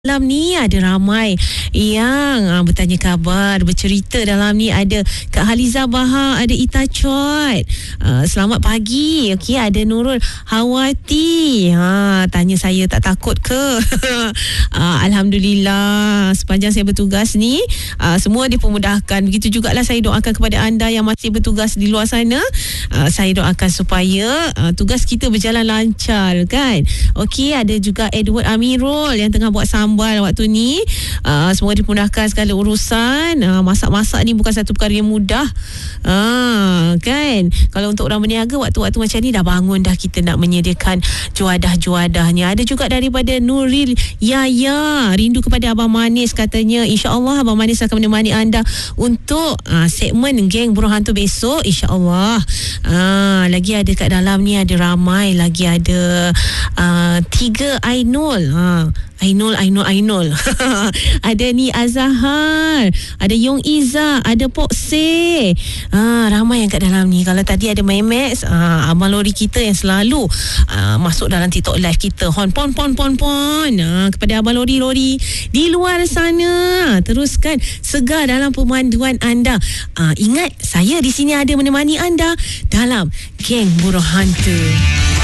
Dalam ni ada ramai yang bertanya khabar, bercerita. Dalam ni ada Kak Haliza Bahar, ada Ita Chot. Selamat pagi. Okey, ada Nurul Hawati. Tanya saya tak takut ke? Alhamdulillah, sepanjang saya bertugas ni semua dipermudahkan. Begitu jugalah saya doakan kepada anda yang masih bertugas di luar sana. Saya doakan supaya tugas kita berjalan lancar, kan? Okey, ada juga Edward Amirul yang tengah buat sambal waktu ni. Semoga dimudahkan segala urusan. Masak-masak ni bukan satu perkara yang mudah, kan? Kalau untuk orang berniaga, waktu-waktu macam ni dah bangun dah kita nak menyediakan juadah-juadahnya. Ada juga daripada Nuril Yaya, rindu kepada Abang Manis katanya. InsyaAllah Abang Manis akan menemani anda untuk segmen Geng Burung Hantu besok, InsyaAllah. Lagi ada kat dalam ni, ada ramai lagi. Ada 3 Ainul ada ni Azahar, ada Yong Iza, ada Pok Se. Ramai yang kat dalam ni. Kalau tadi ada Memex, Abang Lori kita yang selalu masuk dalam TikTok live kita. Hon pon kepada Abang Lori di luar sana, teruskan segar dalam pemanduan anda. Ingat, saya di sini ada menemani anda dalam Geng Burung Hantu.